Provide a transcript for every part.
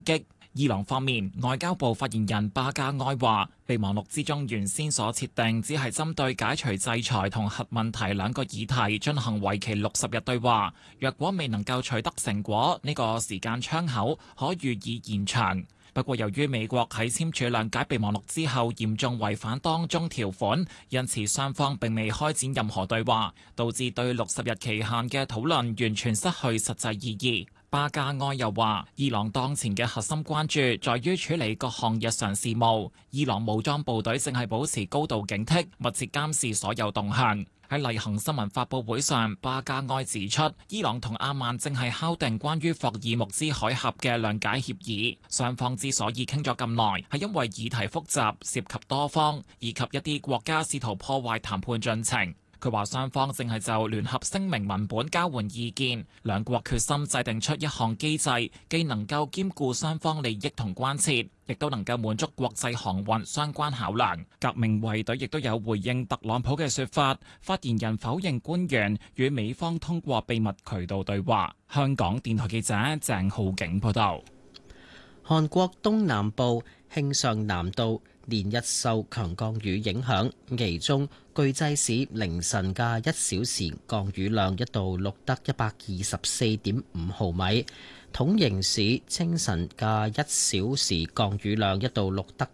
擊。伊朗方面，外交部發言人巴加埃話，備忘錄之中原先所設定只係針對解除制裁同核問題兩個議題進行為期60日對話，若果未能夠取得成果，呢個時間窗口可予以延長。不過，由於美國喺簽署諒解備忘錄之後嚴重違反當中條款，因此雙方並未開展任何對話，導致對60日期限嘅討論完全失去實際意義。巴加埃又話，伊朗當前嘅核心關注在於處理各項日常事務，伊朗武裝部隊正係保持高度警惕，密切監視所有動向。喺例行新聞發佈會上，巴加埃指出，伊朗同阿曼正係敲定關於霍爾木茲海峽嘅諒解協議，雙方之所以傾咗咁耐，係因為議題複雜，涉及多方，以及一啲國家試圖破壞談判進程。佢話雙方正係就聯合聲明文本交換意見，兩國決心制定出一項機制，既能夠兼顧雙方利益同關切，亦都能夠滿足國際航運相關考量。革命衛隊亦都有回應特朗普嘅說法，發言人否認官員與美方通過秘密渠道對話。香港電台記者鄭浩景報道。 韓國東南部慶尚南道連日受強降雨影響，其中巨濟市凌晨嘅1小時降雨量一度錄得124.5毫米，統營市清晨嘅1小時降雨量一度錄得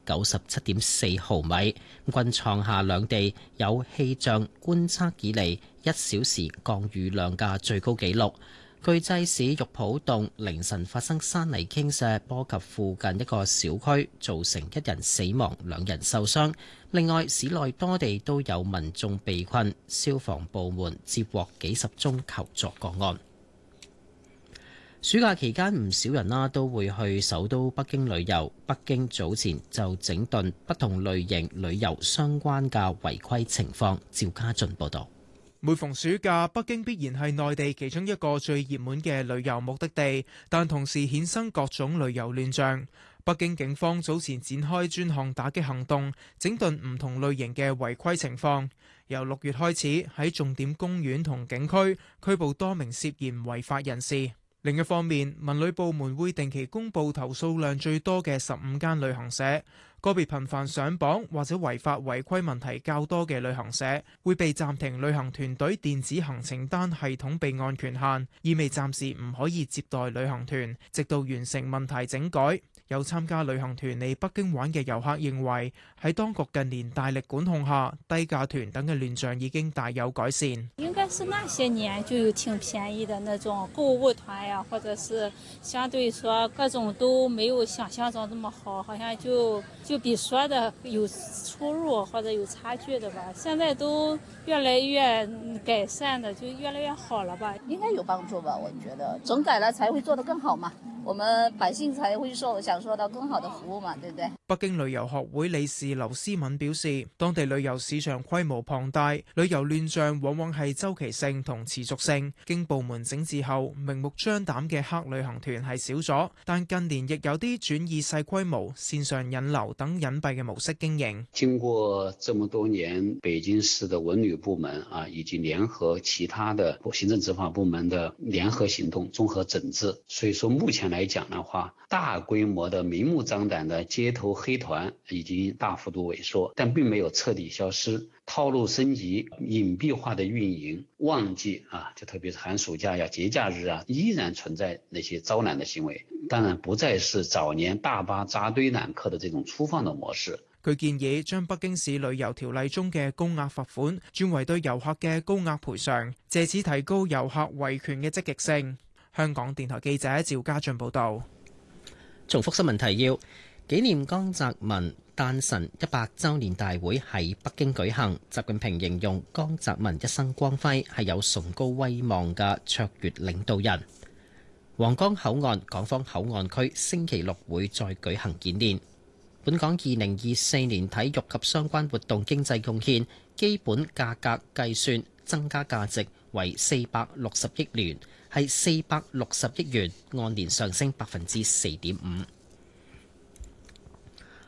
97.4毫米，均創下兩地有氣象觀測以嚟1小時降雨量嘅最高紀錄。巨濟市玉浦洞凌晨發生山泥傾瀉，波及附近一個小區，造成1人死亡、2人受傷。另外，市內多地都有民眾被困，消防部門接獲幾十宗求助個案。暑假期間唔少人都會去首都北京旅遊。北京早前就整頓不同類型旅遊相關嘅違規情況。趙家俊報導。 每逢暑假，北京必然係內地其中一個最熱門嘅旅遊目的地，但同時衍生各種旅遊亂象。北京警方早前展開專項打擊行動，整頓唔同類型嘅違規情況。由6月開始，喺重點公園同景區拘捕多名涉嫌違法人士。另一方面，文旅部門會定期公布投訴量最多嘅15間旅行社。個別頻繁上榜或者違法違規問題較多嘅旅行社會被暫停旅行團隊電子行程單系統備案權限，意味暫時唔可以接待旅行團，直到完成問題整改。有參加旅行團嚟北京玩嘅遊客認為，喺當局近年大力管控下，低價團等嘅亂象已經大有改善。 應該是那些年就有挺便宜的那種購物團呀，或者是相對說各種都沒有想象中這麼好，好像就比說的有出入或者有差距的吧。現在都越來越改善的，就越來越好了吧。 應該有幫助吧，我覺得整改了才會做得更好嘛，我們百姓才會享受到更好的服務嘛，對不對？ 北京旅遊學會理事劉思敏表示，當地旅遊市場規模龐大，旅遊亂象往往係周期性同持續性。經部門整治後，明目張膽嘅黑旅行團係少咗，但近年亦有啲轉以細規模、線上引流等隱蔽嘅模式經營。 經過這麼多年，北京市的文旅部門以及聯合其他的行政執法部門的聯合行動、綜合整治，所以說目前來講的話，大規模的明目張膽的街頭黑團已經大幅度萎縮，但並沒有徹底消失。套路升級、隱蔽化的運營，旺季就特別是寒暑假呀、節假日依然存在那些招攬的行為，當然不再是早年大巴扎堆攬客的這種粗放的模式。 佢建議將北京市旅遊條例中嘅高額罰款轉為對遊客嘅高額賠償，借此提高遊客維權嘅積極性。香港電台記者趙家俊報道。 重複新聞提要：紀念江澤民誕辰100週年大會喺北京舉行。習近平形容江澤民一生光輝，係有崇高威望嘅卓越領導人。皇崗口岸港方口岸區星期六會再舉行演練。本港2024年體育及相關活動經濟貢獻基本價格計算增加價值為460億元，係460億元，按年上升4.5%。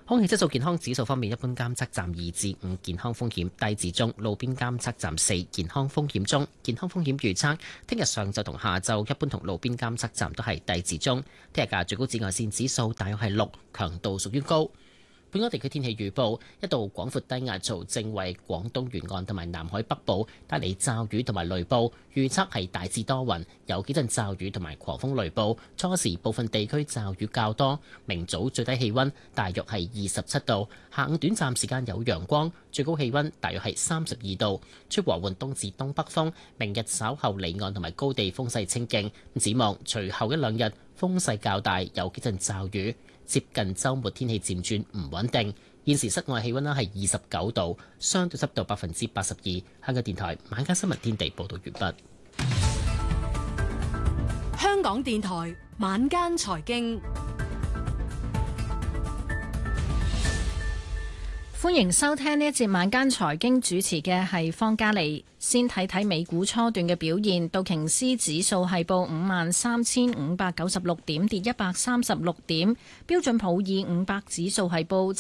空氣質素健康指數方面，一般監測站2至5，健康風險低至中；路邊監測站4，健康風險中。健康風險預測，聽日上晝同下晝一般同路邊監測站都係低至中。聽日嘅最高紫外線指數大約係6，強度屬於高。本港地區天氣預報，一道廣闊低壓槽正為廣東沿岸同埋南海北部帶嚟驟雨同埋雷暴，預測係大致多雲，有幾陣驟雨同埋狂風雷暴，初時部分地區驟雨較多。明早最低氣溫大約係27度，下午短暫時間有陽光，最高氣溫大約係32度，吹和緩東至東北風。明日稍後離岸同埋高地風勢清勁，展望隨後一兩日風勢較大，有幾陣驟雨。接近週末天氣漸轉唔穩定，現時室外氣溫係29度，相對濕度82%。香港電台晚間新聞天地報道完畢。 香港電台晚間財經， 歡迎收聽呢一節晚間財經，主持嘅係方嘉莉。先睇睇美股初段嘅表現，道瓊斯指數係報53,596點，跌136點；標準普爾500指數係報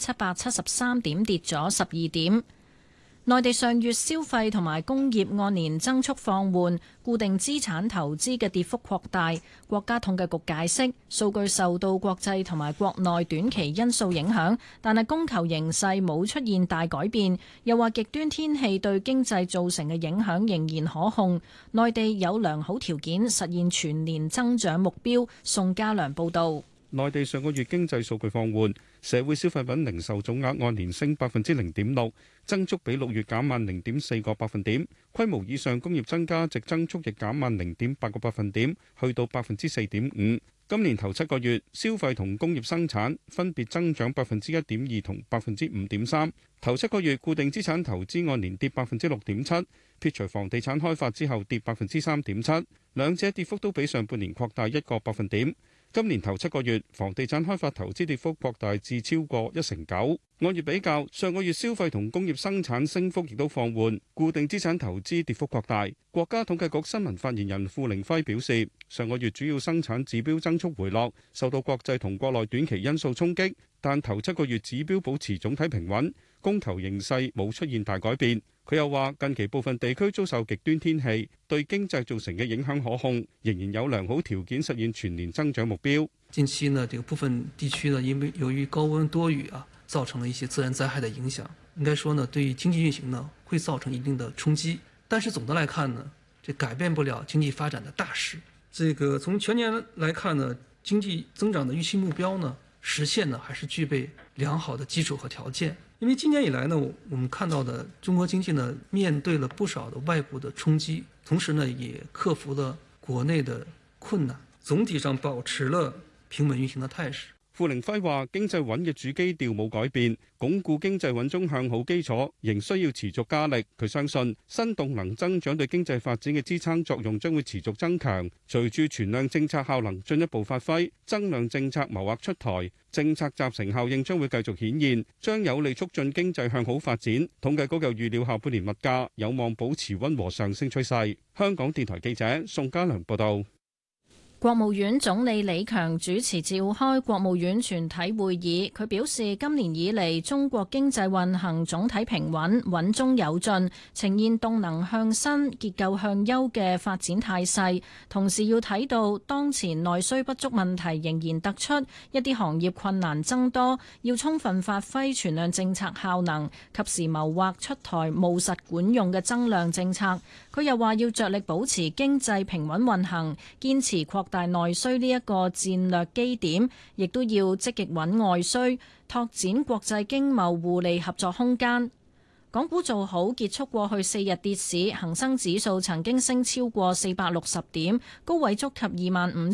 7,773點，跌咗12點。內地上月消費同埋工業按年增速放緩，固定資產投資嘅跌幅擴大。國家統計局解釋，數據受到國際同埋國內短期因素影響，但係供求形勢冇出現大改變。又話極端天氣對經濟造成嘅影響仍然可控，內地有良好條件實現全年增長目標。宋家良報導。 內地上個月經濟數據放緩，社會消費品零售總額按年升0.6%，增速比6月減慢0.4個百分點。規模以上工業增加值增速亦減慢0.8個百分點，去到4.5%。今年頭7個月，消費同工業生產分別增長1.2%同5.3%。頭7個月固定資產投資按年跌6.7%，撇除房地產開發之後跌3.7%，兩者跌幅都比上半年擴大1個百分點。今年頭7個月，房地產開發投資跌幅擴大至超過9%。按月比較，上個月消費同工業生產升幅亦都放緩，固定資產投資跌幅擴大。國家統計局新聞發言人付凌暉表示，上個月主要生產指標增速回落，受到國際同國內短期因素衝擊，但頭7個月指標保持總體平穩，供求形勢冇出現大改變。佢又話，近期部分地區遭受極端天氣，對經濟造成嘅影響可控，仍然有良好條件實現全年增長目標。 近期呢，這個部分地區呢，因為由於高溫多雨啊，造成了一些自然災害的影響，應該說呢，對於經濟運行呢，會造成一定的衝擊。但是總的來看呢，這改變不了經濟發展的大勢。這個從全年來看呢，經濟增長的預期目標呢，實現呢，還是具備良好的基礎和條件。因為今年以來呢，我們看到的中國經濟呢，面對了不少的外部的衝擊，同時呢，也克服了國內的困難，總體上保持了平穩運行的態勢。 付凌暉話：經濟穩嘅主基調冇改變，鞏固經濟穩中向好基礎仍需要持續加力。佢相信新動能增長對經濟發展嘅支撐作用將會持續增強。隨住存量政策效能進一步發揮，增量政策謀劃出台，政策集成效應將會繼續顯現，將有利促進經濟向好發展。統計局又預料下半年物價有望保持溫和上升趨勢。香港電台記者宋家良報道。 國務院總理李強主持召開國務院全體會議，佢表示今年以嚟中國經濟運行總體平穩，穩中有進，呈現動能向新、結構向優嘅發展態勢。同時要睇到當前內需不足問題仍然突出，一啲行業困難增多，要充分發揮存量政策效能，及時謀劃出台務實管用嘅增量政策。佢又話要着力保持經濟平穩運行，堅持擴大內需呢一個戰略基點，亦都要積極穩外需，拓展國際經貿互利合作空間。港股做好，結束過去4日跌市，恒生指數曾經升超過460點，高位觸及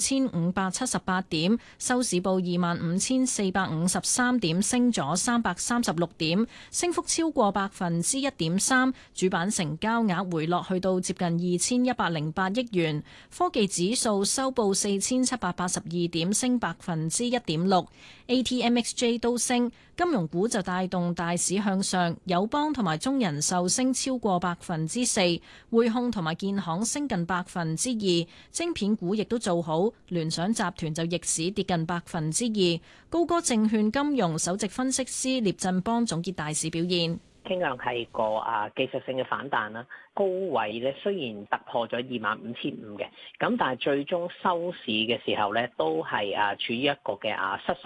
25,578點，收市報25,453點，升咗336點，升幅超過1.3%。主板成交額回落去到接近2,108億元。科技指數收報4,782點，升1.6%。ATMXJ 都升，金融股就帶動大市向上，友邦同埋中人壽升超過4%，匯控同埋建行升近2%，晶片股亦都做好，聯想集團就逆市跌近2%。高歌證券金融首席分析師聶振邦總結大市表現。 傾向係個技術性嘅反彈啦，高位咧雖然突破咗25,500嘅，咁但係最終收市嘅時候咧都係處於一個嘅失守